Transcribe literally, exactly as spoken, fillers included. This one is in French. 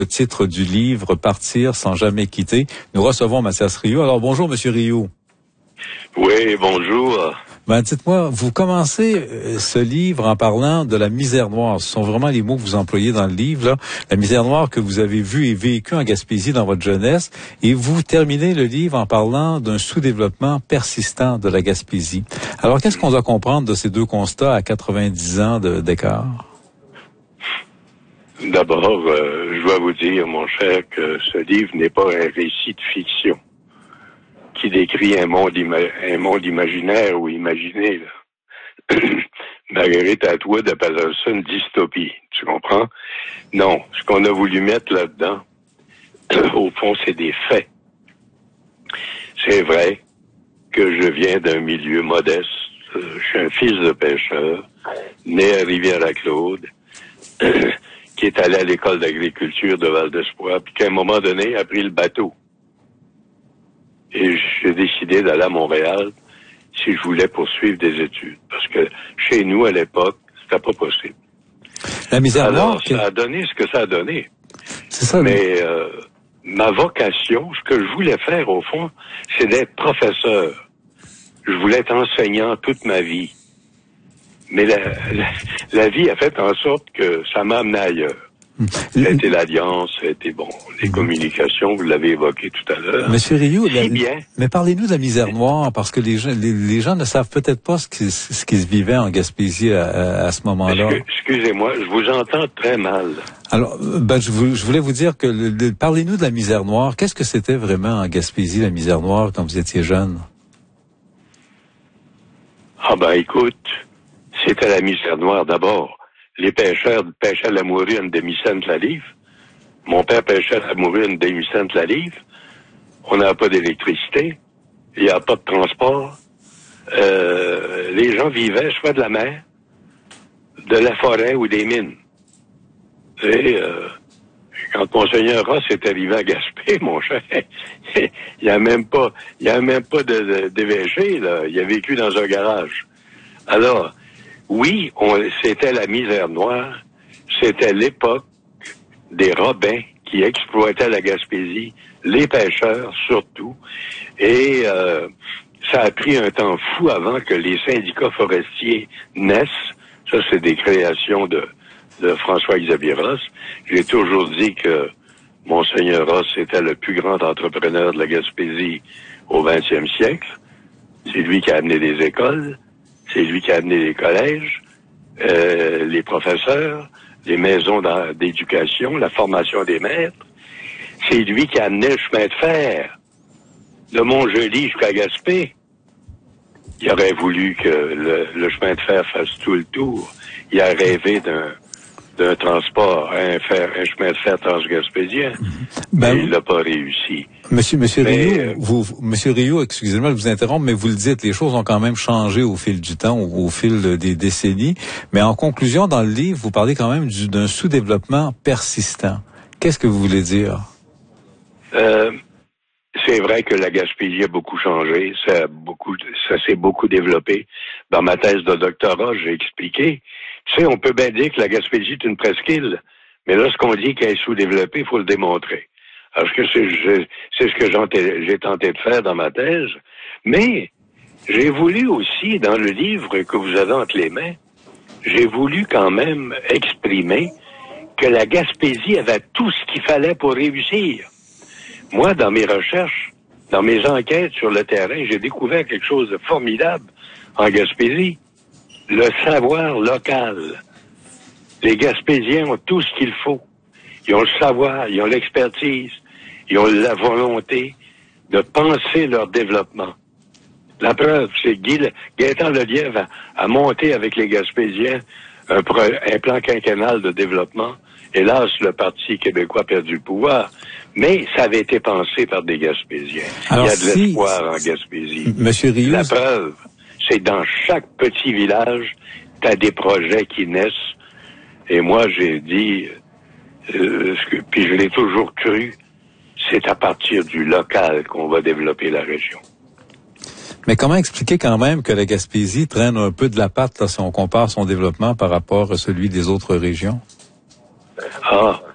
Le titre du livre, Partir sans jamais quitter. Nous recevons Mathias Rioux. Alors bonjour, Monsieur Rioux. Oui, bonjour. Ben, dites-moi, vous commencez euh, ce livre en parlant de la misère noire. Ce sont vraiment les mots que vous employez dans le livre, là. La misère noire que vous avez vue et vécue en Gaspésie dans votre jeunesse. Et vous terminez le livre en parlant d'un sous-développement persistant de la Gaspésie. Alors, qu'est-ce qu'on doit comprendre de ces deux constats à quatre-vingt-dix ans de, d'écart? D'abord, euh, je dois vous dire, mon cher, que ce livre n'est pas un récit de fiction qui décrit un monde, ima- un monde imaginaire ou imaginé. Là. Marguerite Atwood appelle ça une dystopie, tu comprends? Non, ce qu'on a voulu mettre là-dedans, au fond, c'est des faits. C'est vrai que je viens d'un milieu modeste. Je suis un fils de pêcheur, né à Rivière-à-Claude, qui est allé à l'école d'agriculture de Val-d'Espoir, puis qu'à un moment donné, a pris le bateau. Et j'ai décidé d'aller à Montréal si je voulais poursuivre des études. Parce que chez nous, à l'époque, c'était pas possible. La misère Alors, noire... ça a donné ce que ça a donné. C'est ça. Mais euh, ma vocation, ce que je voulais faire, au fond, c'est d'être professeur. Je voulais être enseignant toute ma vie. Mais la, la, la vie a fait en sorte que ça m'a amené ailleurs. Ça a été l'alliance, ça a été, bon, les communications, vous l'avez évoqué tout à l'heure. Monsieur Rioux, si la, bien. mais parlez-nous de la misère noire, parce que les gens, les, les gens ne savent peut-être pas ce qui, ce qui se vivait en Gaspésie à, à, à ce moment-là. Excusez-moi, je vous entends très mal. Alors, ben, je, vous, je voulais vous dire que, le, le, parlez-nous de la misère noire. Qu'est-ce que c'était vraiment en Gaspésie, la misère noire, quand vous étiez jeune? Ah ben, écoute, c'était la misère noire d'abord. Les pêcheurs pêchaient à la mourue une demi-cent la livre. Mon père pêchait à la mourue une demi-cent la livre. On n'a pas d'électricité. Il n'y a pas de transport. Euh, les gens vivaient soit de la mer, de la forêt ou des mines. Et euh, quand Monseigneur Ross est arrivé à Gaspé, mon cher, il n'y a même pas, il y a même pas de, de, d'évêché, là. Il a vécu dans un garage. Alors, oui, on, c'était la misère noire. C'était l'époque des Robins qui exploitaient la Gaspésie, les pêcheurs surtout. Et euh, ça a pris un temps fou avant que les syndicats forestiers naissent. Ça, c'est des créations de, de François-Xavier Ross. J'ai toujours dit que Monseigneur Ross était le plus grand entrepreneur de la Gaspésie au vingtième siècle. C'est lui qui a amené des écoles. C'est lui qui a amené les collèges, euh, les professeurs, les maisons d'éducation, la formation des maîtres. C'est lui qui a amené le chemin de fer de Montjoli jusqu'à Gaspé. Il aurait voulu que le, le chemin de fer fasse tout le tour. Il a rêvé d'un d'un transport, un, fer, un chemin de fer transgaspésien, ben, mais il n'a pas réussi. Monsieur, monsieur mais, Rioux, euh, vous, monsieur Rioux, excusez-moi de vous interrompre, mais vous le dites, les choses ont quand même changé au fil du temps, au, au fil des décennies. Mais en conclusion, dans le livre, vous parlez quand même du, d'un sous-développement persistant. Qu'est-ce que vous voulez dire? Euh, c'est vrai que la Gaspésie a beaucoup changé, ça a beaucoup, ça s'est beaucoup développé. Dans ma thèse de doctorat, j'ai expliqué. Tu sais, on peut bien dire que la Gaspésie est une presqu'île, mais lorsqu'on dit qu'elle est sous-développée, il faut le démontrer. Alors que c'est, c'est ce que j'ai, j'ai tenté de faire dans ma thèse, mais j'ai voulu aussi, dans le livre que vous avez entre les mains, j'ai voulu quand même exprimer que la Gaspésie avait tout ce qu'il fallait pour réussir. Moi, dans mes recherches, dans mes enquêtes sur le terrain, j'ai découvert quelque chose de formidable en Gaspésie. Le savoir local. Les Gaspésiens ont tout ce qu'il faut. Ils ont le savoir, ils ont l'expertise, ils ont la volonté de penser leur développement. La preuve, c'est Guy, Gaétan Lelièvre a, a monté avec les Gaspésiens un, pro, un plan quinquennal de développement. Hélas, le Parti québécois a perdu le pouvoir, mais ça avait été pensé par des Gaspésiens. Alors, il y a de si, l'espoir en Gaspésie. Monsieur Rioux, la preuve, c'est dans chaque petit village, tu as des projets qui naissent. Et moi, j'ai dit, euh, ce que, puis je l'ai toujours cru, c'est à partir du local qu'on va développer la région. Mais comment expliquer quand même que la Gaspésie traîne un peu de la patte là, si on compare son développement par rapport à celui des autres régions? Ah,